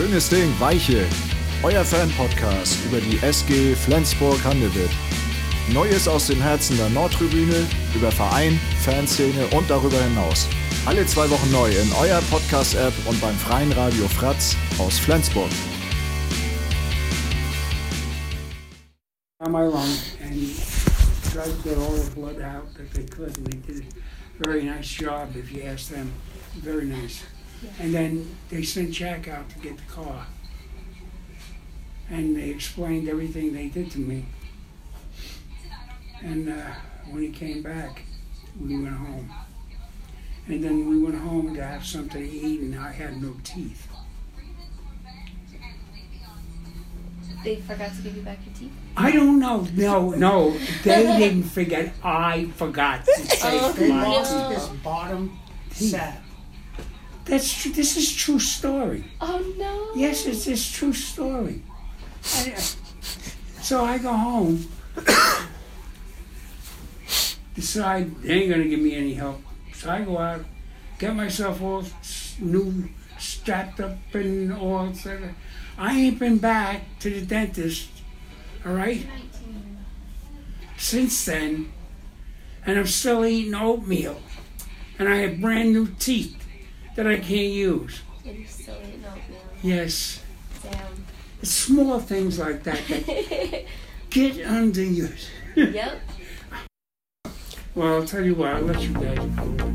Schönes Ding, Weiche. Euer Fan-Podcast über die SG Flensburg-Handewitt. Neues aus dem Herzen der Nordtribüne, über Verein, Fanszene und darüber hinaus. Alle 2 Wochen neu in eurer Podcast-App und beim freien Radio Fratz aus Flensburg. On my lung and tried to get all the blood out that they could, and they did a very nice job if you ask them. Very nice. And then they sent Jack out to get the car. And they explained everything they did to me. And when he came back, we went home. And then we went home to have something to eat, and I had no teeth. They forgot to give you back your teeth? I don't know. No. They didn't forget. I forgot to take my teeth. This bottom set. This is true story. Oh no. Yes, it's this true story. So I go home, decide they ain't gonna give me any help. So I go out, get myself all new, strapped up and all, etc. I ain't been back to the dentist, all right, since then, and I'm still eating oatmeal, and I have brand new teeth that I can't use. And you're still eating oatmeal. Yes. Damn. It's small things like that that get under you. Yep. Well, I'll tell you what, I'll let you guys go.